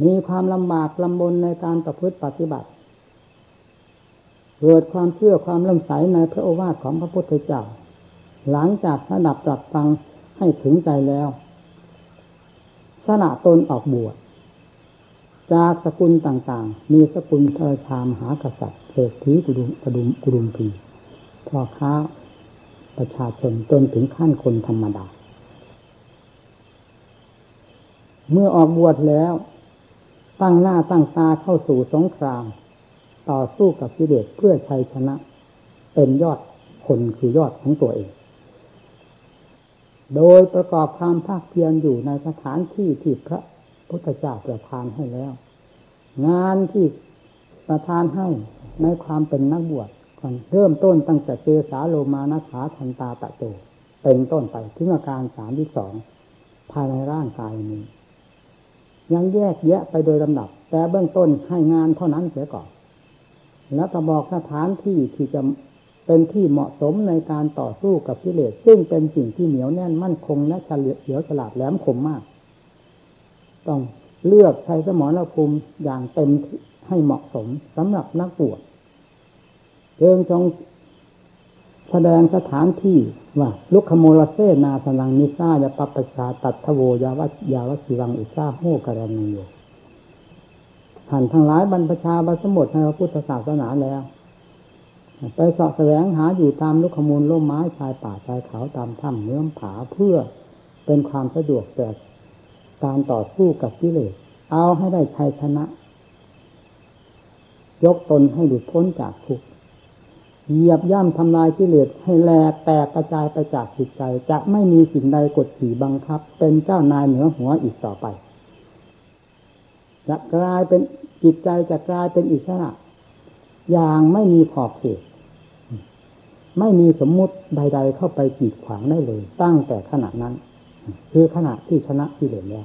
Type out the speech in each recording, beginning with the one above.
มีความลำบากลำบนในการประพฤติปฏิบัติเกิดความเชื่อความเลื่อมใสในพระโอวาทของพระพุทธเจ้าหลังจากสดับตรัสฟังให้ถึงใจแล้วสละตนออกบวชจากสกุลต่างๆมีสกุลพระราชามหากษัตริย์เศรษฐีกุดุมพีพ่อค้าประชาชนจนถึงขั้นคนธรรมดาเมื่อออกบวชแล้วตั้งหน้าตั้งตาเข้าสู่สงครามต่อสู้กับกิเลสเพื่อชัยชนะเป็นยอดคนคือยอดของตัวเองโดยประกอบความภาคเพียรอยู่ในสถานที่ที่พระพุทธเจ้าประทานให้แล้วงานที่ประทานให้ในความเป็นนักบวชก่อนเริ่มต้นตั้งแต่เจสาโลมานะขาทันตาตะโตเป็นต้นไปถึงอาการ32ภายในร่างกายนี้ยังแยกแยะไปโดยลำดับแต่เบื้องต้นให้งานเท่านั้นเสียก่อนแล้วก็บอกสถานที่ที่จะเป็นที่เหมาะสมในการต่อสู้กับกิเลสซึ่งเป็นสิ่งที่เหนียวแน่นมั่นคงและเฉลียวฉลาดแหลมคมมากต้องเลือกใช้สมรภูมิอย่างเต็มให้เหมาะสมสำหรับนักบวชเองจงแสดงสถานที่ว่าลุกขโมลเสนาสนังนิสายปัปปชาตัทธโวยาวสิวังอิสาโหกรณีโยท่านทั้งหลายบรรพชาบรรสมบทในพระพุทธศาสนาแล้วไปเสาะแสวงหาอยู่ตามลุกขมูลร่มไม้ชายป่าชายเขาตามถ้ำเนื้อผาเพื่อเป็นความสะดวกแก่การต่อสู้กับกิเลสเอาให้ได้ชัยชนะยกตนให้หลุดพ้นจากทุกข์เหยียบย่ำทำลายกิเลสให้แหลกแตกกระจายไปจากจิตใจจะไม่มีสิ่งใดกดขี่บังคับเป็นเจ้านายเหนือหัวอีกต่อไปจะกลายเป็นจิตใจจะกลายเป็นอิสระอย่างไม่มีขอบเขตไม่มีสมมุติใดๆเข้าไปกีดขวางได้เลยตั้งแต่ขณะนั้นคือขณะที่ชนะกิเลสแล้ว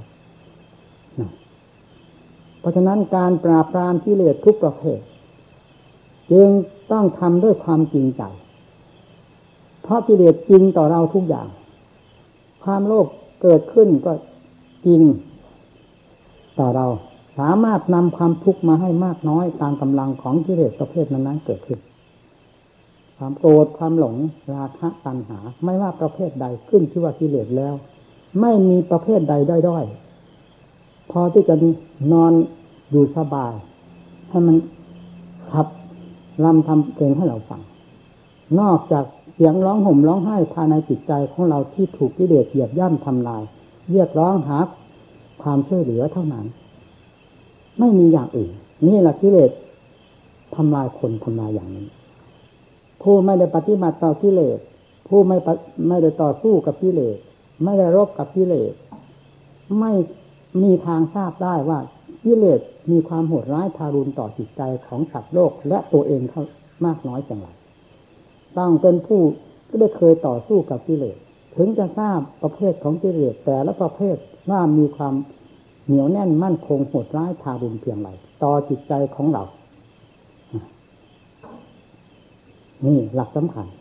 เพราะฉะนั้นการปราบปรามกิเลสทุกประเภทจึงต้องทำด้วยความจริงใจเพราะกิเลสจริงต่อเราทุกอย่างความโลภเกิดขึ้นก็จริงต่อเราสามารถนำความทุกข์มาให้มากน้อยตามกำลังของกิเลสประเภทนั้นๆเกิดขึ้นความโกรธความหลงราคะตัณหาไม่ว่าประเภทใดขึ้นชื่อว่ากิเลสแล้วไม่มีประเภทใดด้อยๆพอที่จะนอนอยู่สบายให้มันขับลำทำเพลงให้เราฟังนอกจากเสียงร้องห่มร้องไห้ภายในจิตใจของเราที่ถูกกิเลสเหยียบย่ำทำลายเรียกร้องหาความช่วยเหลือเท่านั้นไม่มีอย่างอื่นนี่แหละกิเลสทำลายคนทำลายอย่างนี้ผู้ไม่ได้ปฏิบัติต่อกิเลสผู้ไม่ได้ต่อสู้กับกิเลสไม่ได้รบกับกิเลสไม่มีทางทราบได้ว่ากิเลสมีความโหดร้ายทารุณต่อจิตใจของสัตว์โลกและตัวเองเขามากน้อยอย่างไรต้องเป็นผู้ที่ได้เคยต่อสู้กับกิเลสถึงจะทราบประเภทของกิเลสแต่ละประเภทว่ามีความเหนียวแน่นมั่นคงโหดร้ายทารุณเพียงไรต่อจิตใจของเรานี่หลักสำคัญ